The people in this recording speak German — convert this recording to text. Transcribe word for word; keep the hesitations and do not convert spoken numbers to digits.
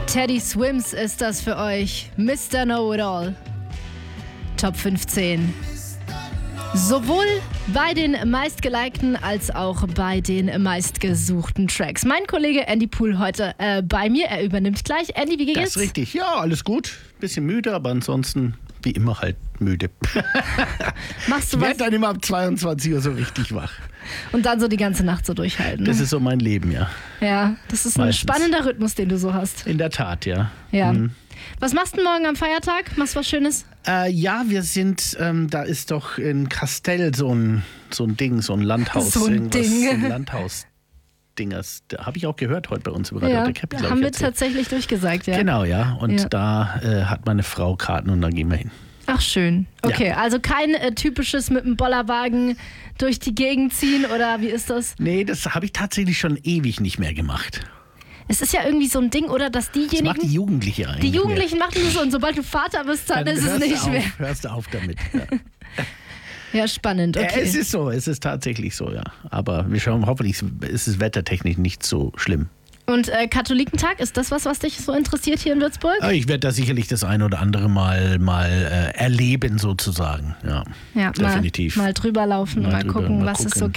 Teddy Swims ist das für euch. Mister Know-It-All. Top fünfzehn. Sowohl bei den meistgelikten als auch bei den meistgesuchten Tracks. Mein Kollege Andy Pool heute äh, bei mir. Er übernimmt gleich. Andy, wie geht's? Das ist richtig. Ja, alles gut. Bisschen müde, aber ansonsten wie immer halt müde. Machst du ich was? werde dann immer ab zweiundzwanzig Uhr so richtig wach. Und dann so die ganze Nacht so durchhalten. Das ist so mein Leben, ja. Ja, das ist Meistens. ein spannender Rhythmus, den du so hast. In der Tat, ja. Ja. Mhm. Was machst du morgen am Feiertag? Machst du was Schönes? Äh, ja, wir sind, ähm, da ist doch in Kastell so ein, so ein Ding, so ein Landhaus. So ein irgendwas, Ding. So ein Landhaus. Dingers. Da habe ich auch gehört heute bei uns im Radio. Ja, der Cappy, da glaub haben ich, wir erzählt. tatsächlich durchgesagt, ja. Genau, ja. Und Ja. da äh, hat meine Frau Karten und da gehen wir hin. Ach, schön. Okay, Ja. also kein äh, typisches mit dem Bollerwagen durch die Gegend ziehen oder wie ist das? Nee, das habe ich tatsächlich schon ewig nicht mehr gemacht. Es ist ja irgendwie so ein Ding, oder, dass Das macht die diejenigen, Jugendliche eigentlich. die Jugendlichen machen das so und sobald du Vater bist, dann, Dann ist es hörst du nicht auf, mehr. Hörst du auf damit. Ja. Ja, spannend, okay. Ja, es ist so, es ist tatsächlich so, ja. Aber wir schauen, hoffentlich ist es wettertechnisch nicht so schlimm. Und äh, Katholikentag, ist das was, was dich so interessiert hier in Würzburg? Aber ich werde da sicherlich das ein oder andere Mal, mal äh, erleben, sozusagen. Ja, Ja, definitiv. Mal, mal drüber laufen und Mal mal drüber, gucken, mal was es so gucken.